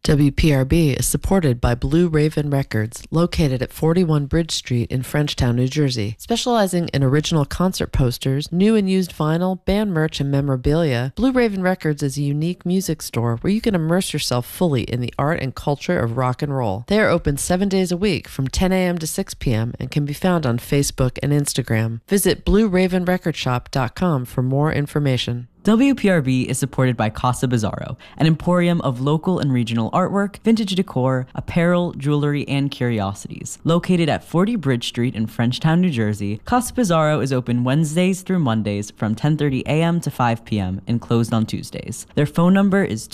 WPRB is supported by Blue Raven Records, located at 41 Bridge Street in Frenchtown, New Jersey. Specializing in original concert posters, new and used vinyl, band merch, and memorabilia, Blue Raven Records is a unique music store where you can immerse yourself fully in the art and culture of rock and roll. They are open 7 days a week from 10 a.m. to 6 p.m. and can be found on Facebook and Instagram. Visit BlueRavenRecordShop.com for more information. WPRB is supported by Casa Bizarro, an emporium of local and regional artwork, vintage decor, apparel, jewelry, and curiosities. Located at 40 Bridge Street in Frenchtown, New Jersey, Casa Bizarro is open Wednesdays through Mondays from 10:30 a.m. to 5 p.m. and closed on Tuesdays. Their phone number is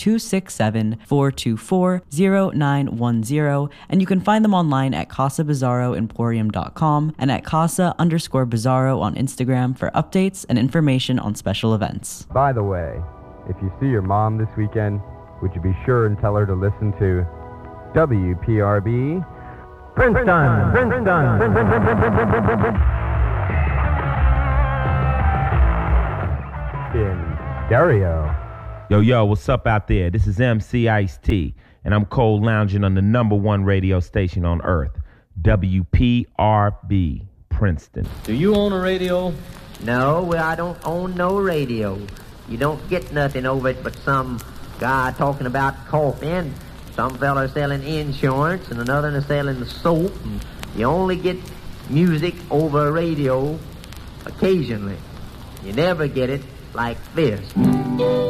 267-424-0910, and you can find them online at CasaBizarroEmporium.com and at Casa_Bizarro on Instagram for updates and information on special events. By the way, if you see your mom this weekend, would you be sure and tell her to listen to WPRB? Princeton! In stereo. Yo, what's up out there? This is MC Ice-T, and I'm cold lounging on the #1 radio station on earth, WPRB, Princeton. Do you own a radio? No, well, I don't own no radio. You don't get nothing over it but some guy talking about coffee, some fella selling insurance, and another is selling soap. And you only get music over a radio occasionally. You never get it like this.